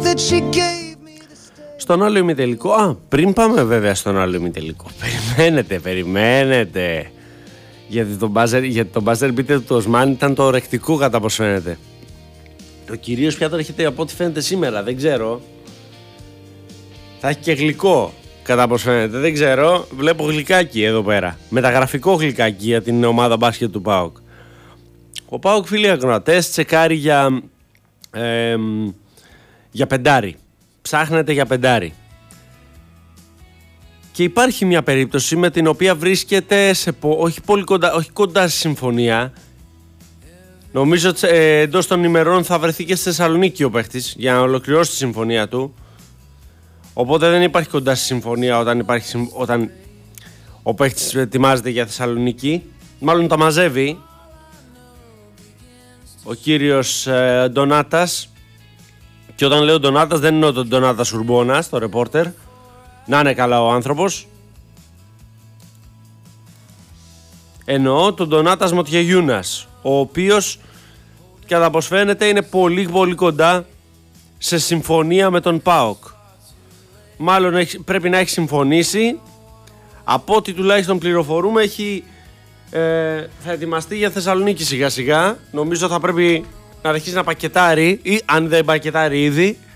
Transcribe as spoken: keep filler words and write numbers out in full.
Στον άλλο ημιτελικό, α, πριν πάμε βέβαια στον άλλο ημιτελικό, περιμένετε, περιμένετε, γιατί το buzzer, γιατί το buzzer beater του Οσμάν ήταν το ορεκτικό κατά πως φαίνεται. Το κυρίως πια το έρχεται από ό,τι φαίνεται σήμερα, δεν ξέρω. Θα έχει και γλυκό κατά πως φαίνεται, δεν ξέρω. Βλέπω γλυκάκι εδώ πέρα, μεταγραφικό γλυκάκι για την ομάδα μπάσκετ του ΠΑΟΚ. Ο ΠΑΟΚ, φίλοι ακροατές, τσεκάρει για, ε, για πεντάρι. Ψάχνεται για πεντάρι. Και υπάρχει μια περίπτωση με την οποία βρίσκεται σε, όχι, πολύ κοντά, όχι κοντά στη συμφωνία. Νομίζω ότι ε, εντός των ημερών θα βρεθεί και στη Θεσσαλονίκη ο παίχτης για να ολοκληρώσει τη συμφωνία του. Οπότε δεν υπάρχει κοντά στη συμφωνία όταν, υπάρχει, όταν ο παίχτης ετοιμάζεται για Θεσσαλονίκη. Μάλλον τα μαζεύει ο κύριος ε, Ντονάτας. Και όταν λέω Ντονάτας δεν εννοώ τον Ντονάτα Σουρμπόνας, το ρεπόρτερ. Να είναι καλά ο άνθρωπος. Εννοώ τον Ντονάτας Μοτιαγιούνας, ο οποίος κατά πως φαίνεται είναι πολύ πολύ κοντά σε συμφωνία με τον ΠΑΟΚ. Μάλλον έχει, πρέπει να έχει συμφωνήσει. Από ό,τι τουλάχιστον πληροφορούμε έχει, ε, θα ετοιμαστεί για Θεσσαλονίκη σιγά σιγά. Νομίζω θα πρέπει να αρχίσει να πακετάρει, ή αν δεν πακετάρει ήδη.